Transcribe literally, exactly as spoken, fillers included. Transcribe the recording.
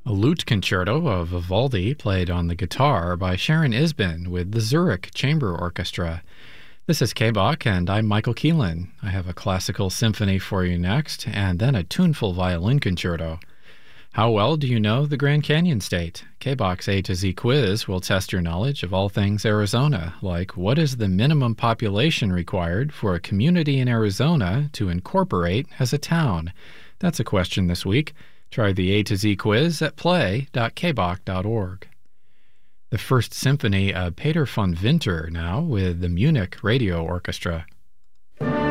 A lute concerto of Vivaldi played on the guitar by Sharon Isbin with the Zurich Chamber Orchestra. This is K-Bach, and I'm Michael Keelan. I have a classical symphony for you next, and then a tuneful violin concerto. How well do you know the Grand Canyon State? K-Bach's A to Z quiz will test your knowledge of all things Arizona, like what is the minimum population required for a community in Arizona to incorporate as a town? That's a question this week. Try the A to Z quiz at play dot k bach dot org. The First Symphony of Peter von Winter now with the Munich Radio Orchestra.